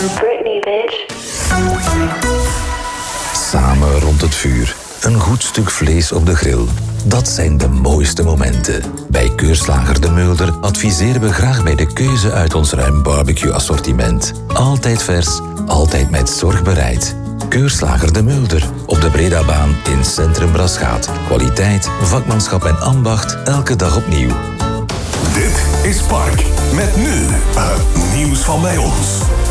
Britney, bitch. Samen rond het vuur. Een goed stuk vlees op de grill. Dat zijn de mooiste momenten. Bij Keurslager De Meulder adviseren we graag bij de keuze uit ons ruim barbecue-assortiment. Altijd vers, altijd met zorg bereid. Keurslager De Meulder. Op de Bredabaan in Centrum Braschaat. Kwaliteit, vakmanschap en ambacht elke dag opnieuw. Dit is Park. Met nu het nieuws van bij ons.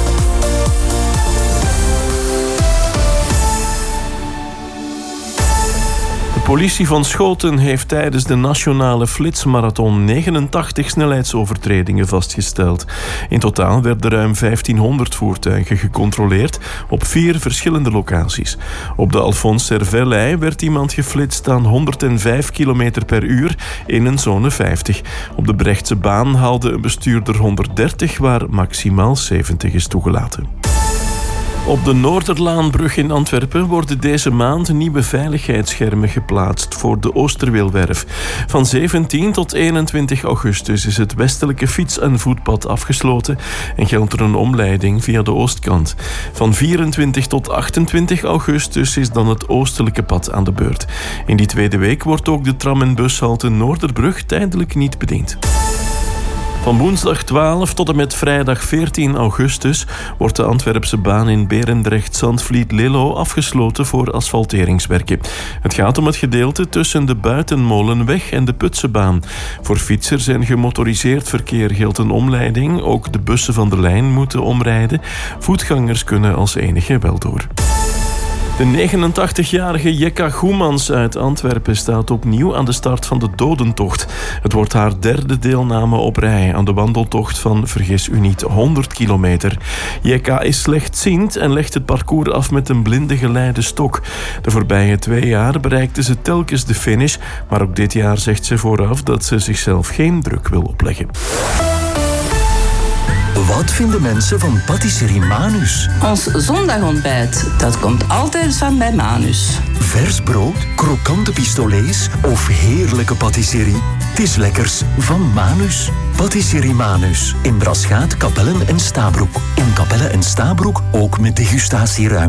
De politie van Schoten heeft tijdens de nationale flitsmarathon 89 snelheidsovertredingen vastgesteld. In totaal werden ruim 1500 voertuigen gecontroleerd op 4 verschillende locaties. Op de Alphonse Servellei werd iemand geflitst aan 105 km per uur in een zone 50. Op de Brechtse baan haalde een bestuurder 130, waar maximaal 70 is toegelaten. Op de Noorderlaanbrug in Antwerpen worden deze maand nieuwe veiligheidsschermen geplaatst voor de Oosterweelwerf. Van 17 tot 21 augustus is het westelijke fiets- en voetpad afgesloten en geldt er een omleiding via de oostkant. Van 24 tot 28 augustus is dan het oostelijke pad aan de beurt. In die tweede week wordt ook de tram- en bushalte Noorderbrug tijdelijk niet bediend. Van woensdag 12 tot en met vrijdag 14 augustus wordt de Antwerpse baan in Berendrecht-Zandvliet-Lello afgesloten voor asfalteringswerken. Het gaat om het gedeelte tussen de Buitenmolenweg en de Putsebaan. Voor fietsers en gemotoriseerd verkeer geldt een omleiding. Ook de bussen van de lijn moeten omrijden. Voetgangers kunnen als enige wel door. De 89-jarige Jekka Goemans uit Antwerpen staat opnieuw aan de start van de Dodentocht. Het wordt haar 3e deelname op rij aan de wandeltocht van, vergis u niet, 100 kilometer. Jekka is slechtziend en legt het parcours af met een blinde geleide stok. De voorbije 2 jaar bereikte ze telkens de finish, maar ook dit jaar zegt ze vooraf dat ze zichzelf geen druk wil opleggen. Wat vinden mensen van patisserie Manus? Ons zondagontbijt, dat komt altijd van bij Manus. Vers brood, krokante pistolets of heerlijke patisserie? Het is lekkers van Manus. Patisserie Manus. In Braschaat, Kapellen en Stabroek. In Kapellen en Stabroek ook met degustatieruimte.